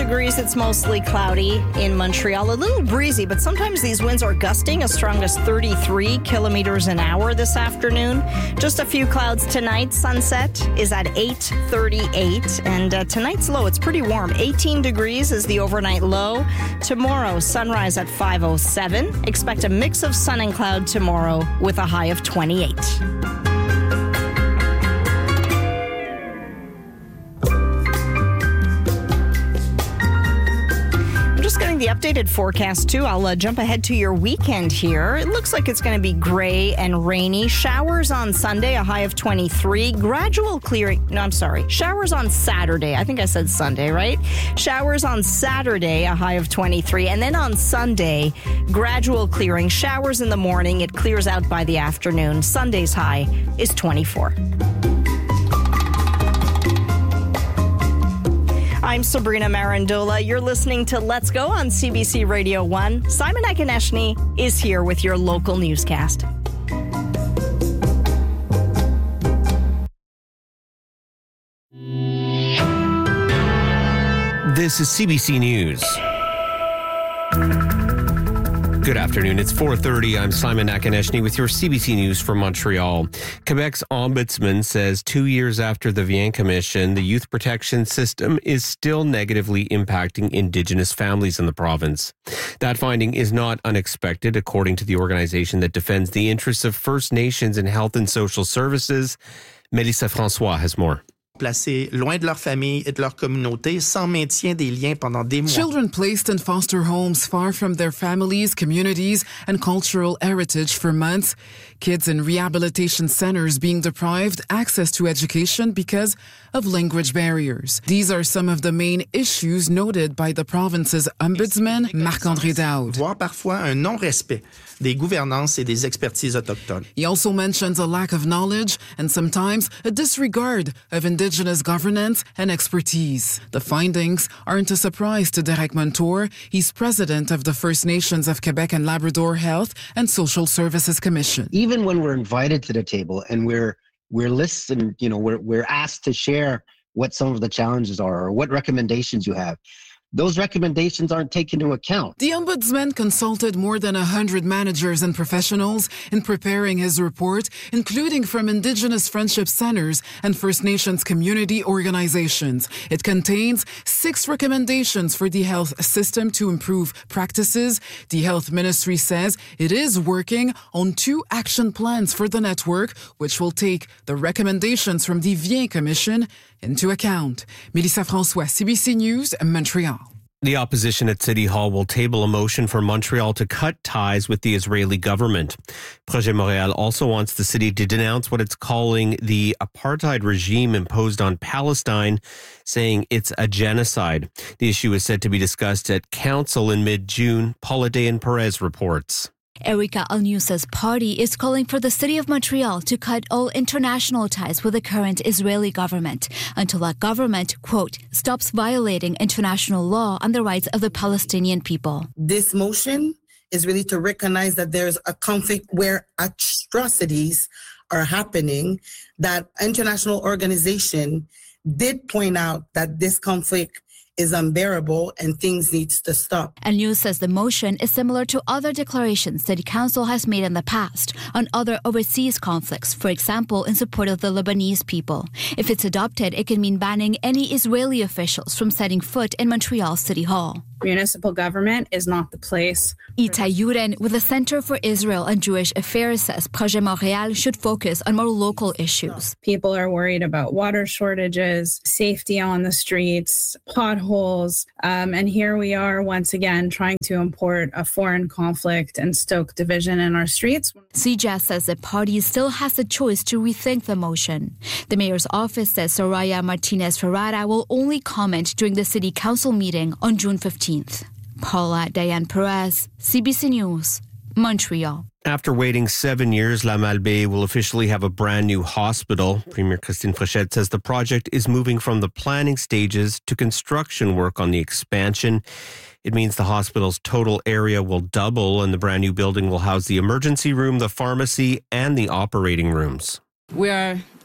degrees. It's mostly cloudy in Montreal. A little breezy, but sometimes these winds are gusting as strong as 33 kilometers an hour this afternoon. Just a few clouds tonight. Sunset is at 8:38. And tonight's low, it's pretty warm. 18 degrees is the overnight low. Tomorrow, sunrise at 5:07. Expect a mix of sun and cloud tomorrow with a high of 28. Getting the updated forecast too. I'll jump ahead to your weekend here. It looks like it's going to be gray and rainy. Showers on Sunday, a high of 23. Gradual clearing. No, I'm sorry. Showers on Saturday. I think I said Sunday, right? Showers on Saturday, a high of 23. And then on Sunday, gradual clearing. Showers in the morning. It clears out by the afternoon. Sunday's high is 24. I'm Sabrina Marandola. You're listening to Let's Go on CBC Radio 1. Simon Akineshny is here with your local newscast. This is CBC News. Good afternoon. It's 4:30. I'm Simon Akineshny with your CBC News from Montreal. Quebec's ombudsman says 2 years after the Viens Commission, the youth protection system is still negatively impacting Indigenous families in the province. That finding is not unexpected, according to the organization that defends the interests of First Nations in health and social services. Mélissa François has more. Placés loin de leur famille et de leur communauté, sans maintien des liens pendant des mois. Children placed in foster homes far from their families, communities, and cultural heritage for months. Kids in rehabilitation centers being deprived access to education because of language barriers. These are some of the main issues noted by the province's ombudsman, Marc-André Daoud. Voire parfois un non-respect des gouvernances et des expertises autochtones. He also mentions a lack of knowledge and sometimes a disregard of Indigenous governance and expertise. The findings aren't a surprise to Derek Montour. He's president of the First Nations of Quebec and Labrador Health and Social Services Commission. Even when we're invited to the table and we're listened, we're asked to share what some of the challenges are or what recommendations you have, those recommendations aren't taken into account. The Ombudsman consulted more than 100 managers and professionals in preparing his report, including from Indigenous Friendship Centers and First Nations community organizations. It contains 6 recommendations for the health system to improve practices. The Health Ministry says it is working on 2 action plans for the network, which will take the recommendations from the Viens Commission into account. Mélissa François, CBC News, Montreal. The opposition at City Hall will table a motion for Montreal to cut ties with the Israeli government. Projet Montréal also wants the city to denounce what it's calling the apartheid regime imposed on Palestine, saying it's a genocide. The issue is set to be discussed at council in mid-June. Paula Dayan-Perez reports. Erika Alnousa's party is calling for the city of Montreal to cut all international ties with the current Israeli government until that government, quote, stops violating international law on the rights of the Palestinian people. This motion is really to recognize that there's a conflict where atrocities are happening, that international organization did point out that this conflict is unbearable and things needs to stop. And News says the motion is similar to other declarations that the council has made in the past on other overseas conflicts, for example, in support of the Lebanese people. If it's adopted, it can mean banning any Israeli officials from setting foot in Montreal City Hall. Municipal government is not the place. Itai Yuren with the Center for Israel and Jewish Affairs says Projet Montréal should focus on more local issues. People are worried about water shortages, safety on the streets, potholes, and here we are once again trying to import a foreign conflict and stoke division in our streets. CJAS says the party still has the choice to rethink the motion. The mayor's office says Soraya Martinez-Ferrara will only comment during the city council meeting on June 15th. Paula Dayan-Perez, CBC News, Montreal. After waiting 7 years, La Malbaie will officially have a brand new hospital. Premier Christine Fréchette says the project is moving from the planning stages to construction work on the expansion. It means the hospital's total area will double and the brand new building will house the emergency room, the pharmacy, and the operating rooms. We are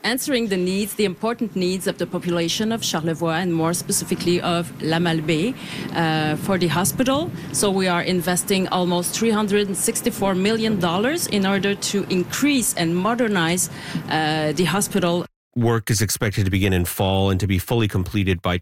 answering the important needs of the population of Charlevoix and more specifically of La Malbaie for the hospital. So we are investing almost $364 million in order to increase and modernize the hospital. Work is expected to begin in fall and to be fully completed by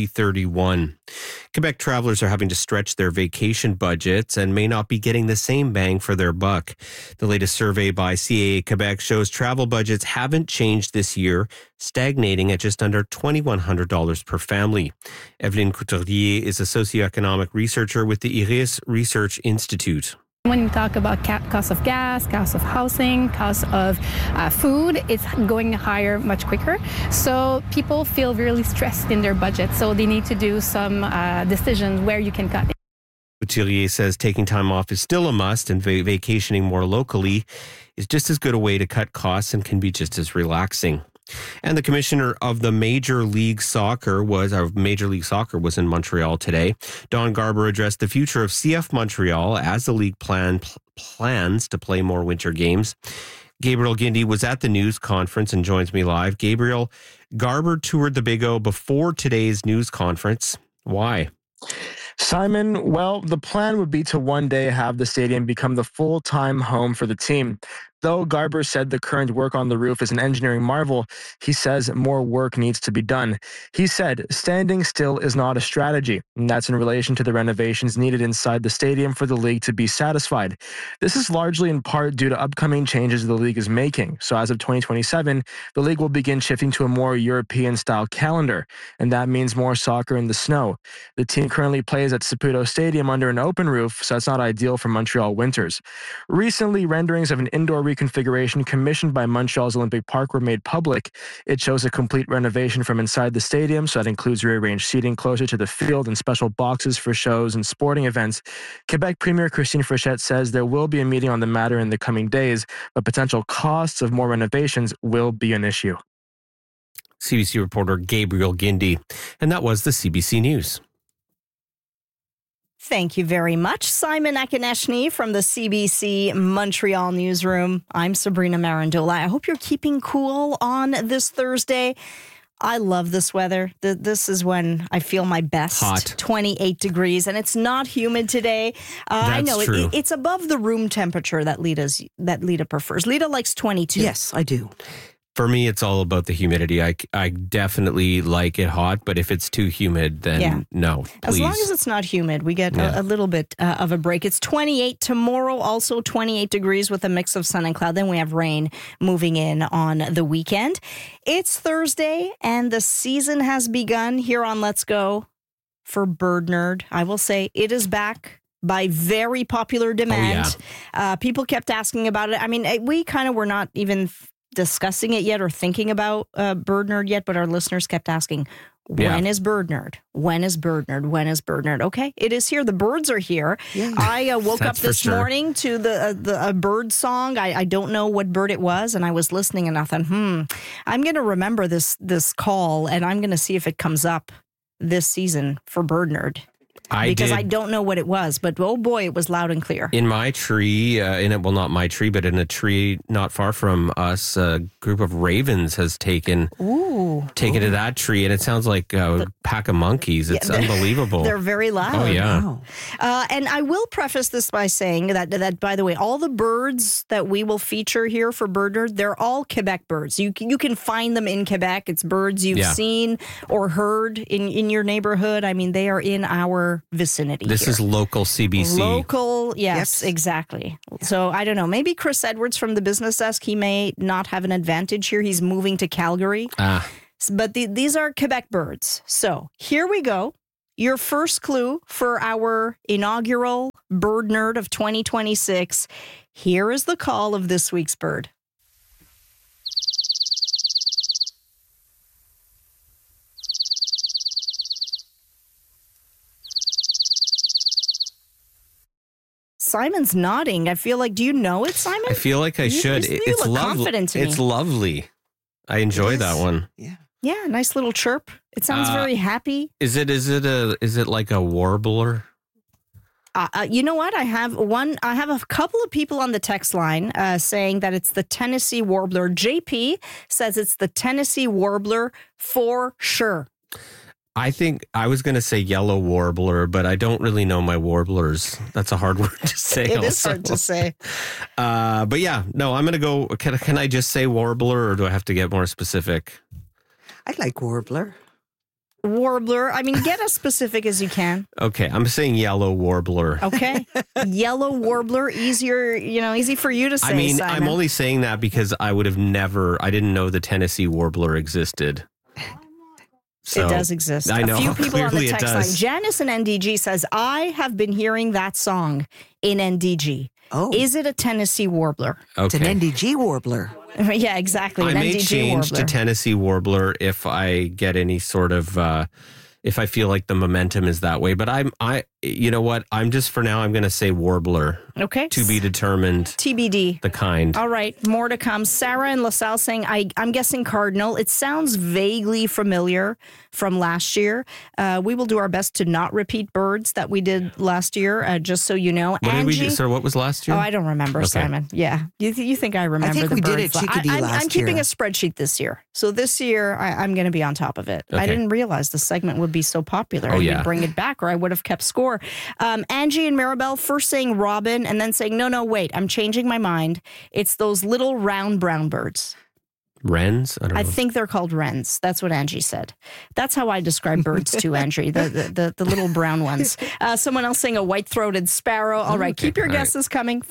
2031. Quebec travelers are having to stretch their vacation budgets and may not be getting the same bang for their buck. The latest survey by CAA Quebec shows travel budgets haven't changed this year, stagnating at just under $2,100 per family. Evelyne Couturier is a socioeconomic researcher with the IRIS Research Institute. When you talk about cost of gas, cost of housing, cost of food, it's going higher much quicker. So people feel really stressed in their budget. So they need to do some decisions where you can cut. Couturier says taking time off is still a must, and vacationing more locally is just as good a way to cut costs and can be just as relaxing. And the commissioner of the Major League Soccer was in Montreal today. Don Garber addressed the future of CF Montreal as the league plans to play more winter games. Gabriel Guindy was at the news conference and joins me live. Gabriel, Garber toured the Big O before today's news conference. Why? Simon, well, the plan would be to one day have the stadium become the full-time home for the team. Though Garber said the current work on the roof is an engineering marvel, he says more work needs to be done. He said standing still is not a strategy, and that's in relation to the renovations needed inside the stadium for the league to be satisfied. This is largely in part due to upcoming changes the league is making. So as of 2027, the league will begin shifting to a more European-style calendar, and that means more soccer in the snow. The team currently plays at Saputo Stadium under an open roof, so it's not ideal for Montreal winters. Recently, renderings of an indoor reconfiguration commissioned by Montreal's Olympic Park were made public. It shows a complete renovation from inside the stadium, so that includes rearranged seating closer to the field and special boxes for shows and sporting events. Quebec Premier Christine Frechette says there will be a meeting on the matter in the coming days, but potential costs of more renovations will be an issue. CBC reporter Gabriel Guindy. And that was the CBC News. Thank you very much, Simon Akineshny from the CBC Montreal newsroom. I'm Sabrina Marandola. I hope you're keeping cool on this Thursday. I love this weather. This is when I feel my best. Hot. 28 degrees, and it's not humid today. I know true. It's above the room temperature that Lita prefers. Lita likes 22. Yes, I do. For me, it's all about the humidity. I definitely like it hot, but if it's too humid, then no, please. As long as it's not humid, we get a little bit of a break. It's 28 tomorrow, also 28 degrees with a mix of sun and cloud. Then we have rain moving in on the weekend. It's Thursday, and the season has begun here on Let's Go for Bird Nerd. I will say it is back by very popular demand. People kept asking about it. I mean, we kind of were not even discussing it yet or thinking about Bird Nerd yet, but our listeners kept asking, when is Bird Nerd? When is Bird Nerd? When is Bird Nerd? Okay, it is here. The birds are here. Yeah. I woke up this morning to the bird song. I don't know what bird it was, and I was listening and I thought, I'm going to remember this call, and I'm going to see if it comes up this season for Bird Nerd. I don't know what it was, but oh boy, it was loud and clear. In my tree, not my tree, but in a tree not far from us, a group of ravens has taken to that tree, and it sounds like a pack of monkeys. It's unbelievable. They're very loud. Oh, yeah. Wow. And I will preface this by saying that, by the way, all the birds that we will feature here for Bird Nerd, they're all Quebec birds. You can find them in Quebec. It's birds you've seen or heard in your neighborhood. I mean, they are in our vicinity. This is local CBC. Local, yes, exactly. Yeah. So I don't know. Maybe Chris Edwards from the business desk, he may not have an advantage here. He's moving to Calgary. But these are Quebec birds. So here we go. Your first clue for our inaugural Bird Nerd of 2026. Here is the call of this week's bird. Simon's nodding. I feel like, do you know it, Simon? I feel like I should. It's lovely. It's lovely. I enjoy that one. Yeah. Yeah, nice little chirp. It sounds very happy. Is it like a warbler? You know what? I have a couple of people on the text line saying that it's the Tennessee warbler. JP says it's the Tennessee warbler for sure. I think I was going to say yellow warbler, but I don't really know my warblers. That's a hard word to say. It is hard to say. But yeah, no, I'm going to go. Can I just say warbler, or do I have to get more specific? I like warbler. Warbler. I mean, get as specific as you can. Okay, I'm saying yellow warbler. Okay. Yellow warbler, easy for you to say, I mean, Simon. I'm only saying that because I didn't know the Tennessee warbler existed. So, it does exist. I know. A few people on the Clearly it text does. line. Janice in NDG says, I have been hearing that song in NDG. Oh. Is it a Tennessee warbler? It's an NDG warbler. Yeah, exactly. I may NDG change warbler. to Tennessee warbler if I get any sort of, if I feel like the momentum is that way. But you know what? I'm going to say warbler. Okay. To be determined. TBD. The kind. All right. More to come. Sarah in LaSalle saying, I'm guessing cardinal. It sounds vaguely familiar from last year. We will do our best to not repeat birds that we did last year, just so you know. What did we do? So what was last year? Oh, I don't remember, Okay. Simon. Yeah. You think I remember I think the we birds. did a chickadee last year. I'm keeping a spreadsheet this year. So this year, I'm going to be on top of it. Okay. I didn't realize the segment would be so popular. Oh, I'd yeah. bring it back, or I would have kept score. Angie and Maribel first saying robin and then saying, no, wait, I'm changing my mind. It's those little round brown birds. Wrens? I don't know. I think they're called wrens. That's what Angie said. That's how I describe birds too, Angie, the little brown ones. Someone else saying a white-throated sparrow. All right, keep your guesses coming.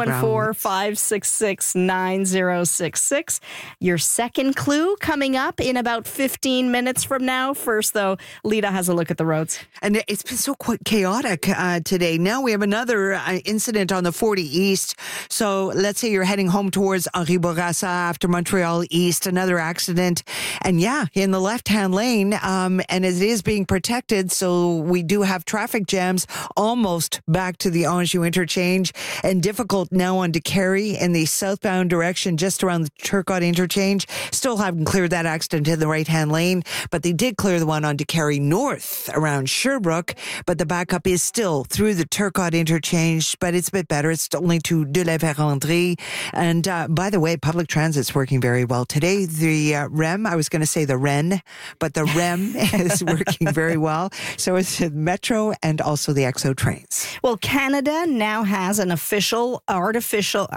514-566-9066. Your second clue coming up in about 15 minutes from now. First, though, Lita has a look at the roads. And it's been so quite chaotic today. Now we have another incident on the 40 East. So let's say you're heading home towards Henri Bourassa after Montreal East, another accident. And yeah, in the left-hand lane, and it is being protected. So we do have traffic jams almost back to the Anjou interchange, and difficult now on DeCarry in the southbound direction just around the Turcotte interchange. Still haven't cleared that accident in the right-hand lane, but they did clear the one on DeCarry North around Sherbrooke, but the backup is still through the Turcotte interchange, but it's a bit better. It's only to De la Vérendrye. And by the way, public transit's working very well today. The REM, I was going to say the REN, but the REM is working very well. So it's the Metro and also the XO trains. Well, Canada now has an official artificial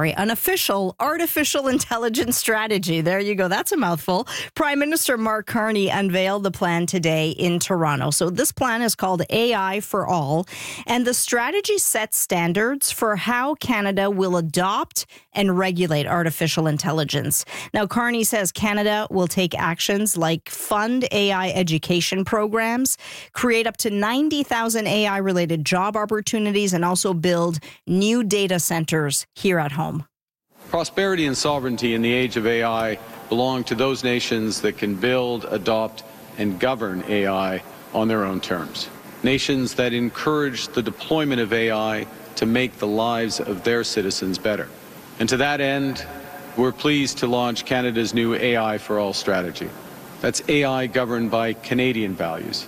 intelligence strategy. There you go. That's a mouthful. Prime Minister Mark Carney unveiled the plan today in Toronto. So this plan is called AI for All, and the strategy sets standards for how Canada will adopt and regulate artificial intelligence. Now, Carney says Canada will take actions like fund AI education programs, create up to 90,000 AI-related job opportunities, and also build new data centers here at home. Prosperity and sovereignty in the age of AI belong to those nations that can build, adopt, and govern AI on their own terms. Nations that encourage the deployment of AI to make the lives of their citizens better. And to that end, we're pleased to launch Canada's new AI for All strategy. That's AI governed by Canadian values,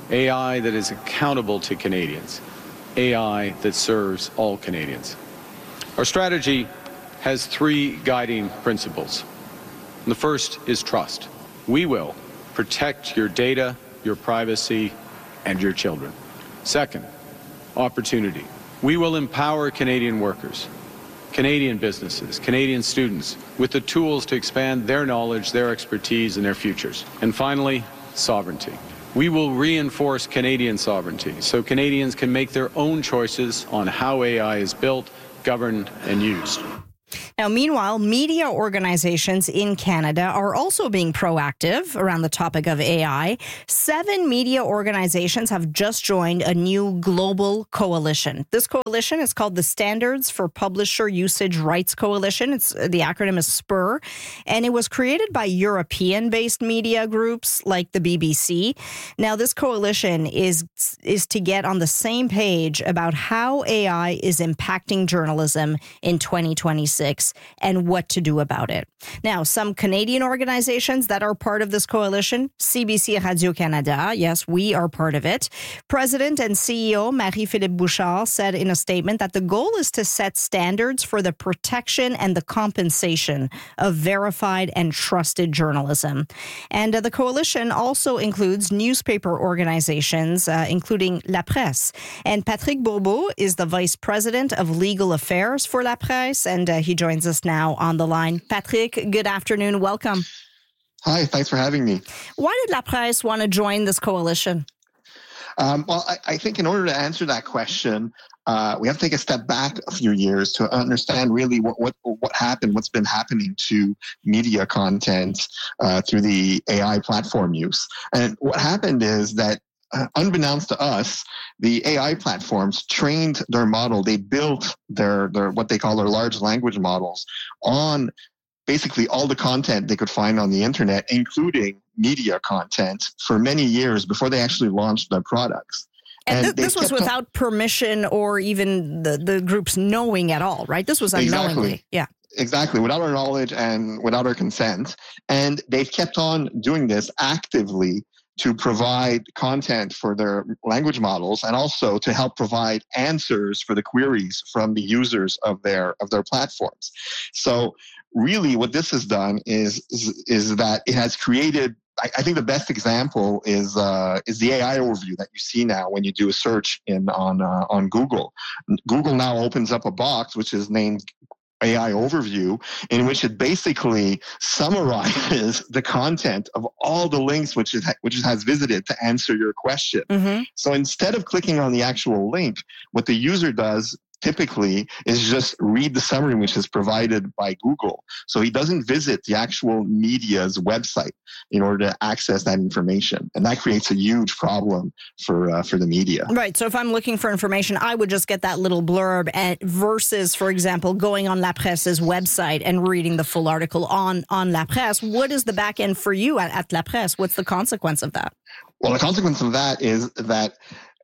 AI that is accountable to Canadians, AI that serves all Canadians. Our strategy has three guiding principles. And the first is trust. We will protect your data, your privacy, and your children. Second, opportunity. We will empower Canadian workers, Canadian businesses, Canadian students with the tools to expand their knowledge, their expertise, and their futures. And finally, sovereignty. We will reinforce Canadian sovereignty so Canadians can make their own choices on how AI is built, governed, and used. Now, meanwhile, media organizations in Canada are also being proactive around the topic of AI. 7 media organizations have just joined a new global coalition. This coalition is called the Standards for Publisher Usage Rights Coalition. The acronym is SPUR, and it was created by European-based media groups like the BBC. Now, this coalition is to get on the same page about how AI is impacting journalism in 2026. statistics and what to do about it. Now, some Canadian organizations that are part of this coalition, CBC Radio-Canada, yes, we are part of it. President and CEO Marie-Philippe Bouchard said in a statement that the goal is to set standards for the protection and the compensation of verified and trusted journalism. And the coalition also includes newspaper organizations, including La Presse. And Patrick Bourbeau is the vice president of legal affairs for La Presse, and he joins us now on the line. Patrick, good afternoon. Welcome. Hi, thanks for having me. Why did La Presse want to join this coalition? Well, I think in order to answer that question, we have to take a step back a few years to understand really what happened, what's been happening to media content through the AI platform use. And what happened is that unbeknownst to us, the AI platforms trained their model. They built their what they call their large language models on basically all the content they could find on the internet, including media content, for many years before they actually launched their products. And this was without permission or even the groups knowing at all, right? This was unknowingly. Exactly. Yeah. Exactly, without our knowledge and without our consent. And they've kept on doing this actively to provide content for their language models and also to help provide answers for the queries from the users of their platforms. So really what this has done is that it has created, I think the best example is the AI overview that you see now when you do a search on Google. Google now opens up a box which is named AI overview, in which it basically summarizes the content of all the links which it has visited to answer your question. Mm-hmm. So instead of clicking on the actual link, what the user does typically is just read the summary which is provided by Google. So he doesn't visit the actual media's website in order to access that information. And that creates a huge problem for the media. Right. So if I'm looking for information, I would just get that little blurb versus, for example, going on La Presse's website and reading the full article on La Presse. What is the back end for you at La Presse? What's the consequence of that? Well, the consequence of that is that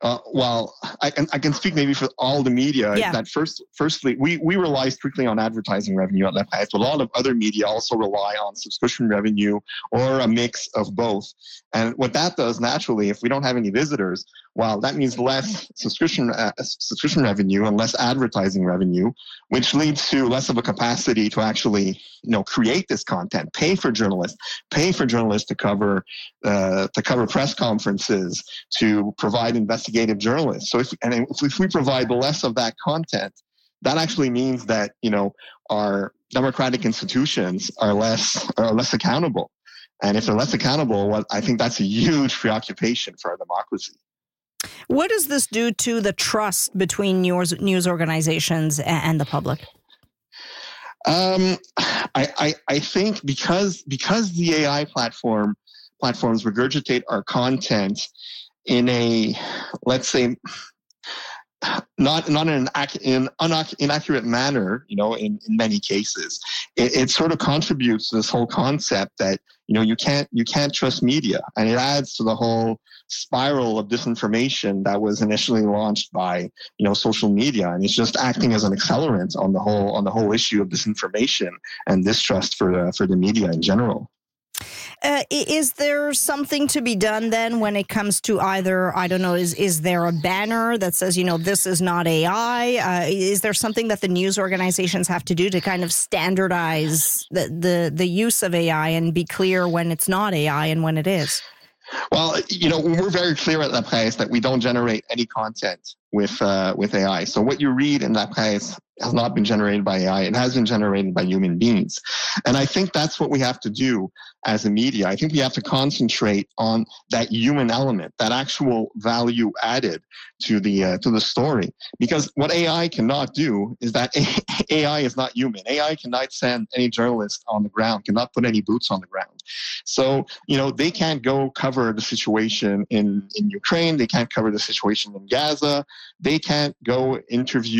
well, I can speak maybe for all the media. Yeah. That firstly, we rely strictly on advertising revenue at La Presse, but a lot of other media also rely on subscription revenue or a mix of both. And what that does naturally, if we don't have any visitors, well, that means less subscription revenue and less advertising revenue, which leads to less of a capacity to actually, create this content, pay for journalists to cover press conferences, to provide investigative journalists. So if we provide less of that content, that actually means that our democratic institutions are less accountable. And if they're less accountable, well, I think that's a huge preoccupation for our democracy. What does this do to the trust between news organizations and the public? I think because the AI platforms regurgitate our content in a, let's say, not in an inaccurate manner, in many cases, it sort of contributes to this whole concept that you can't trust media, and it adds to the whole spiral of disinformation that was initially launched by social media, and it's just acting as an accelerant on the whole issue of disinformation and distrust for the media in general. Is there something to be done then when it comes to either, I don't know, is there a banner that says, this is not AI? Is there something that the news organizations have to do to kind of standardize the use of AI and be clear when it's not AI and when it is? Well, we're very clear at La Presse that we don't generate any content with AI. So what you read in La Presse has not been generated by AI. It has been generated by human beings. And I think that's what we have to do as a media. I think we have to concentrate on that human element, that actual value added to the story. Because what AI cannot do is that AI is not human. AI cannot send any journalist on the ground, cannot put any boots on the ground. So, they can't go cover the situation in Ukraine. They can't cover the situation in Gaza. They can't go interview